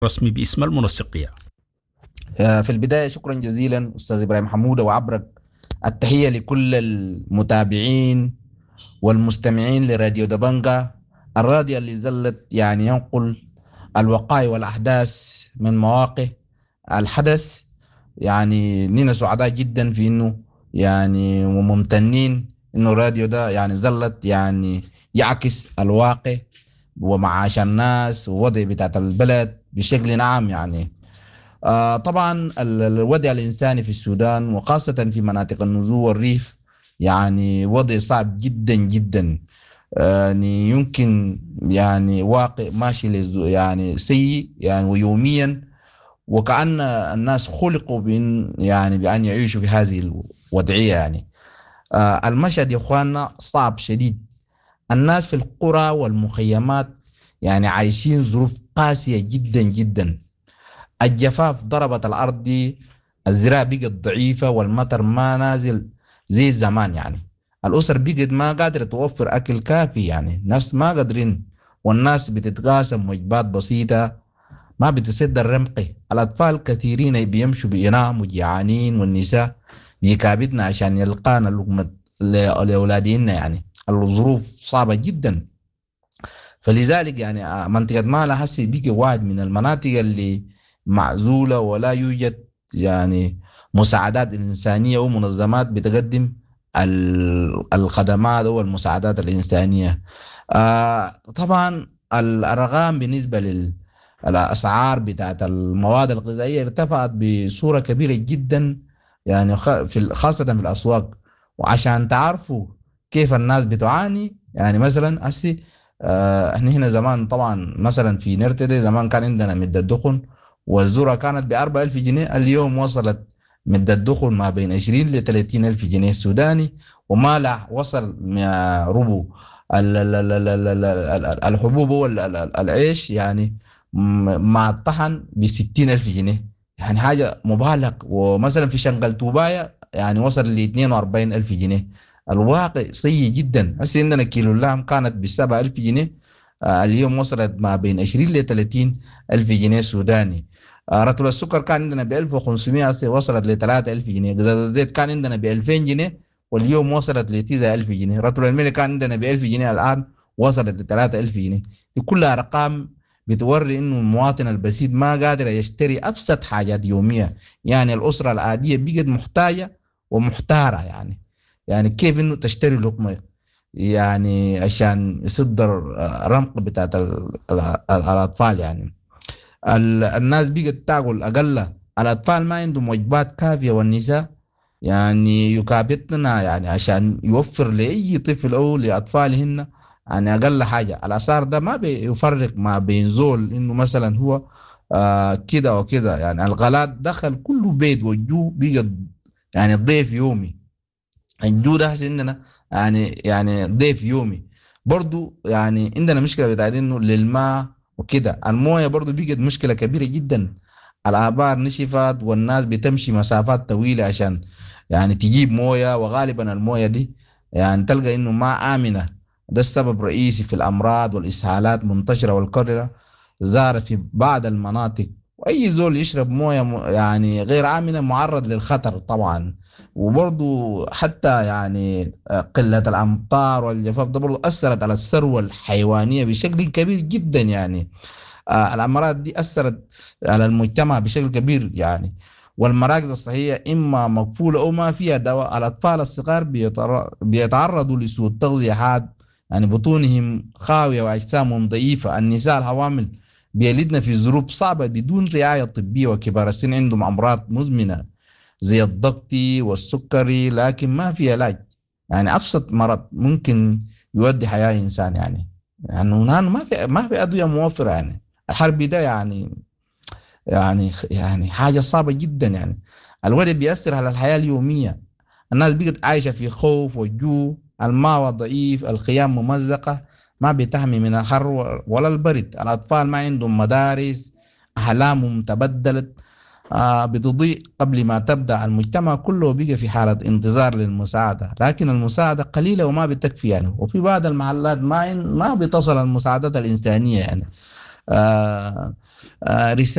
رسمي باسم المنسقية. في البداية شكرا جزيلا أستاذ إبراهيم حمودة وعبرك التحية لكل المتابعين والمستمعين لراديو دبنجة الراديو اللي زلت ينقل الوقائع والأحداث من مواقع الحدث. نحن سعداء جدا في إنه وممتنين إنه الراديو ده زلت يعكس الواقع ومعاش الناس ووضع بتاعت البلد بشكل عام طبعا الوضع الإنساني في السودان وخاصة في مناطق النزوع والريف وضع صعب جدا جدا. يمكن واقع ماشي سيء ويوميا، وكأن الناس خلقوا بأن يعيشوا في هذه الوضعية المشهد يا إخواننا صعب شديد. الناس في القرى والمخيمات عايشين ظروف قاسية جدا جدا. الجفاف ضربت الأرض دي، الزراعة بقت ضعيفة والمطر ما نازل زي زمان. الأسر بقت ما قادرة توفر أكل كافي، الناس ما قادرين، والناس بتتقاسم وجبات بسيطة ما بتسد الرمق. الأطفال كثيرين بيمشوا بيناموا جيعانين، والنساء بيكابدنا عشان يلقانا لقمة لأولادهن. الظروف صعبة جدا. فلذلك منطقة مالا حسي بيجي واحد من المناطق اللي معزولة ولا يوجد مساعدات إنسانية ومنظمات بتقدم الخدمات والمساعدات الإنسانية. طبعا الأرقام بالنسبة للأسعار بتاعت المواد الغذائية ارتفعت بصورة كبيرة جدا، خاصة في الأسواق. وعشان تعرفوا كيف الناس بتعاني، مثلا احنا هنا زمان طبعا مثلا في نرتدي زمان كان عندنا مدة دخن والذرة كانت ب4000 جنيه، اليوم وصلت مدة دخن ما بين 20 ل 30 ألف جنيه سوداني، وما وصل ربو الحبوب والعيش مع الطحن ب60 ألف جنيه، حاجة مبالغ. ومثلا في شنقل توبايا وصل ل 42 ألف جنيه. الواقع سيء جدا. هسه عندنا كيلو اللحم كانت ب7 ألف جنيه، اليوم وصلت ما بين 20 ل 30 ألف جنيه سوداني. رطل السكر كان عندنا ب1500، وصلت ل 3000 جنيه. قزاز الزيت كان عندنا ب2000 جنيه واليوم وصلت ل 9000 جنيه. رطل الملح كان عندنا ب1000 جنيه الآن وصلت ل 3000 جنيه. دي كلها أرقام بتوري إنه المواطن البسيط ما قادر يشتري أبسط حاجات يومية. الأسرة العادية بقت محتاجة ومحتارة. كيف إنه تشتري لقمة عشان يصدر رمق بتاعت الأطفال. الناس بقت تاكل أقل، الأطفال ما عندهم وجبات كافية، والنساء يكابتنا عشان يوفر لأي طفل أو لأطفالهن أقل حاجة. الأسعار ده ما بيفرق ما بين زول إنه مثلا هو كده وكده. الغلاء دخل كله بيت، والجو بقى ضيف يومي. الجو ده هسه عندنا ضيف يومي. برضو عندنا مشكلة بتاعت إنه للماء وكده. المويه برضو بقت مشكلة كبيرة جدا. الآبار نشفت والناس بتمشي مسافات طويلة عشان تجيب مويه، وغالبا المويه دي تلقى إنه ما آمنة. ده السبب الرئيسي في الأمراض والإسهالات منتشرة والكررة ظهرت في بعض المناطق. وأي زول يشرب مويه غير آمنة معرض للخطر طبعا. وبرضو حتى قلة الأمطار والجفاف ده برضو أثرت على الثروة الحيوانية بشكل كبير جدا. الأمراض دي أثرت على المجتمع بشكل كبير. والمراكز الصحية إما مقفولة أو ما فيها دواء. الأطفال الصغار بيتعرضوا لسوء التغذية حاد، بطونهم خاوية وأجسامهم ضعيفة. النساء الحوامل بيلدن في ظروف صعبة بدون رعاية طبية، وكبار السن عندهم أمراض مزمنة زي الضغط والسكري لكن ما في علاج. أبسط مرض ممكن يودي حياة إنسان. ما في أدوية موفرة. الحرب ده حاجة صعبة جدا. الوضع بيأثر على الحياة اليومية. الناس بقت عايشة في خوف وجوع، الماء ضعيف، الخيام ممزقة ما بتحمي من الحر ولا البرد. الأطفال ما عندهم مدارس، أحلامهم تبدلت بتضيء قبل ما تبدأ. المجتمع كله بقى في حالة انتظار للمساعدة، لكن المساعدة قليلة وما بتكفي. وفي بعض المحلات ما بتصل المساعدات الإنسانية. رسالة